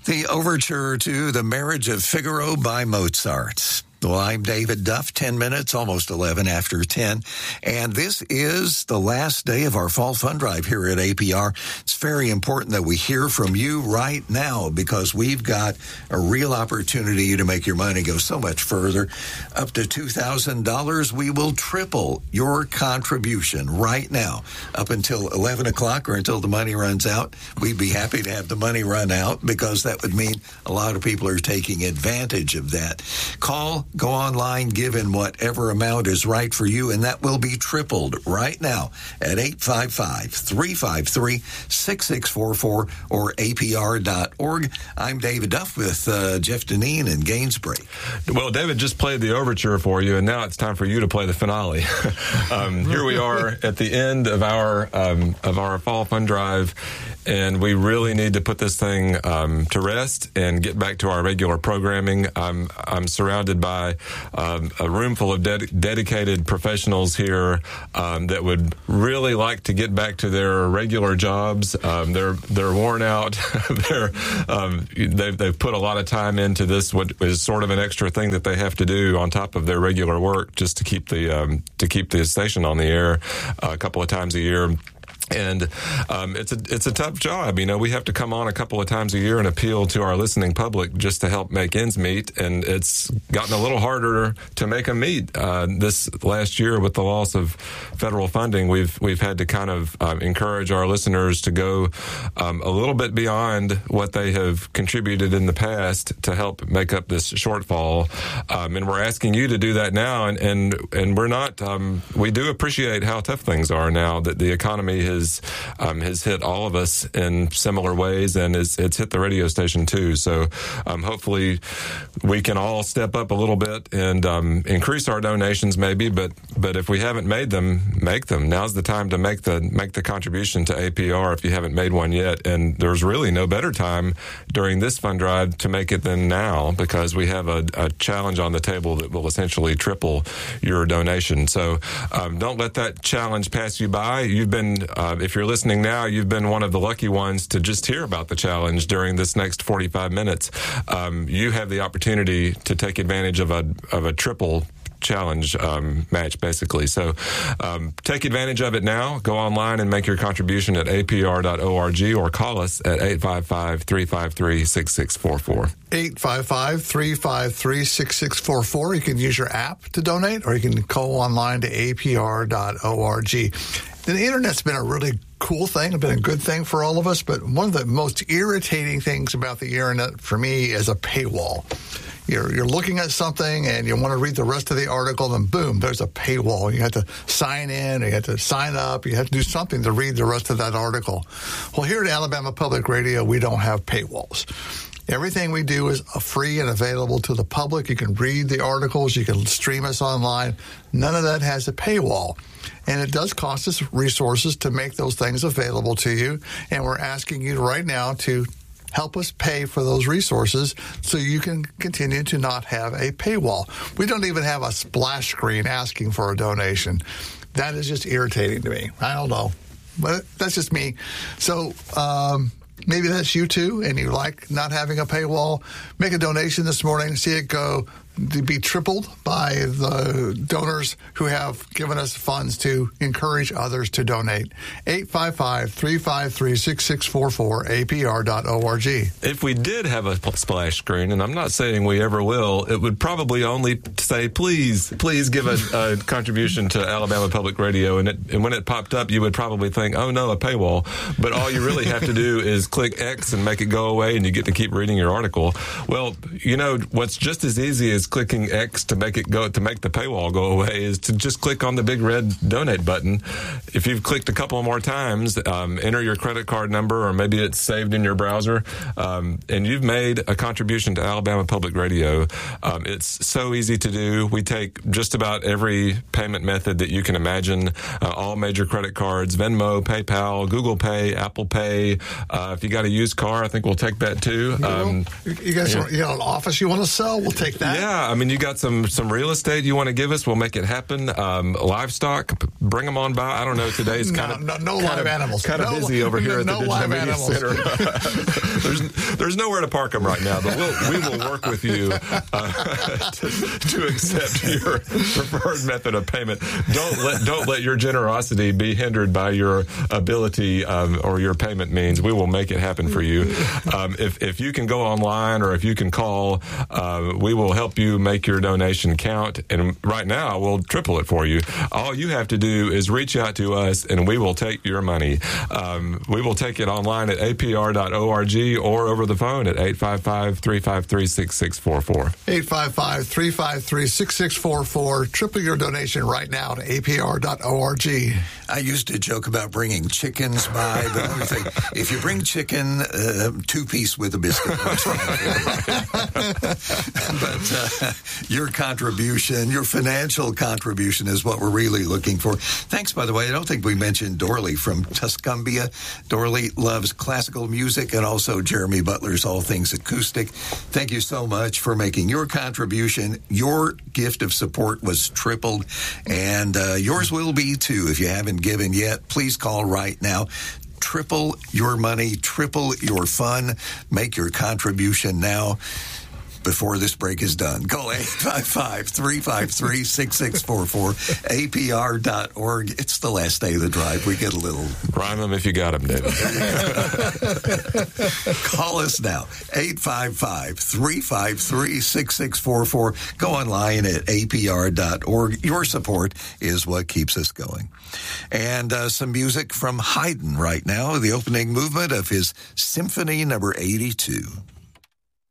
The overture to The Marriage of Figaro by Mozart. Well, I'm David Duff, 10 minutes, almost 11 after 10. And this is the last day of our fall fund drive here at APR. It's very important that we hear from you right now because we've got a real opportunity to make your money go so much further. Up to $2,000, we will triple your contribution right now. Up until 11 o'clock or until the money runs out, we'd be happy to have the money run out because that would mean a lot of people are taking advantage of that. Call, go online, give in whatever amount is right for you, and that will be tripled right now at 855-353-6644 or APR.org. I'm David Duff with Jeff Deneen and Gainsbury. Well, David just played the overture for you, and now it's time for you to play the finale. Here we are at the end of our fall fund drive, and we really need to put this thing to rest and get back to our regular programming. I'm surrounded by a room full of dedicated professionals here that would really like to get back to their regular jobs. They're worn out. They've put a lot of time into this, what is sort of an extra thing that they have to do on top of their regular work, just to keep the station on the air a couple of times a year. And it's a tough job. You know, we have to come on a couple of times a year and appeal to our listening public just to help make ends meet. And it's gotten a little harder to make them meet. This last year with the loss of federal funding, we've had to kind of encourage our listeners to go a little bit beyond what they have contributed in the past to help make up this shortfall. And we're asking you to do that now. And we're not, we do appreciate how tough things are now that the economy has hit all of us in similar ways, and it's hit the radio station too. So hopefully we can all step up a little bit and increase our donations maybe, but if we haven't made them, make them. Now's the time to make the contribution to APR if you haven't made one yet. And there's really no better time during this fund drive to make it than now, because we have a challenge on the table that will essentially triple your donation. So don't let that challenge pass you by. You've been if you're listening now, you've been one of the lucky ones to just hear about the challenge during this next 45 minutes. You have the opportunity to take advantage of a triple challenge match, basically. So take advantage of it now. Go online and make your contribution at apr.org or call us at 855-353-6644. 855-353-6644. You can use your app to donate, or you can go online to apr.org. The internet's been a really cool thing, it's been a good thing for all of us, but one of the most irritating things about the internet for me is a paywall. You're looking at something and you want to read the rest of the article, and boom, there's a paywall. You have to sign in, you have to sign up, you have to do something to read the rest of that article. Well, here at Alabama Public Radio, we don't have paywalls. Everything we do is free and available to the public. You can read the articles, you can stream us online. None of that has a paywall. And it does cost us resources to make those things available to you. And we're asking you right now to help us pay for those resources so you can continue to not have a paywall. We don't even have a splash screen asking for a donation. That is just irritating to me. I don't know, but that's just me. So maybe that's you too, and you like not having a paywall. Make a donation this morning, see it go to be tripled by the donors who have given us funds to encourage others to donate. 855-353-6644, apr.org. If we did have a splash screen, and I'm not saying we ever will, it would probably only say, please give a contribution to Alabama Public Radio. And when it popped up, you would probably think, oh no, a paywall. But all you really have to do is click X and make it go away, and you get to keep reading your article. Well, you know, what's just as easy as clicking X to make the paywall go away is to just click on the big red donate button. If you've clicked a couple more times, enter your credit card number, or maybe it's saved in your browser, and you've made a contribution to Alabama Public Radio. It's so easy to do. We take just about every payment method that you can imagine, all major credit cards, Venmo, PayPal, Google Pay, Apple Pay. If you got a used car, I think we'll take that too. You guys, an office you want to sell? We'll take that. Yeah, Yeah, I mean, you got some real estate you want to give us, we'll make it happen. Livestock, bring them on by. I don't know, today's kind of live animals. Kind of busy over here at the Digital Media Center. There's nowhere to park them right now, but we will work with you to accept your preferred method of payment. Don't let your generosity be hindered by your ability or your payment means. We will make it happen for you. If you can go online or if you can call, we will help you make your donation count. And right now, we'll triple it for you. All you have to do is reach out to us, and we will take your money. We will take it online at apr.org or over the phone at 855-353-6644. 855-353-6644. Triple your donation right now to apr.org. I used to joke about bringing chickens by, but I think if you bring chicken, 2-piece with a biscuit. But your contribution, your financial contribution is what we're really looking for. Thanks, by the way. I don't think we mentioned Dorley from Tuscumbia. Dorley loves classical music and also Jeremy Butler's All Things Acoustic. Thank you so much for making your contribution. Your gift of support was tripled, and yours will be too. If you haven't given yet, please call right now. Triple your money, triple your fun. Make your contribution now before this break is done. Go 855-353-6644, apr.org. It's the last day of the drive. We get a little... Rhyme them if you got them, David. Call us now, 855-353-6644. Go online at apr.org. Your support is what keeps us going. And some music from Haydn right now, the opening movement of his Symphony number 82.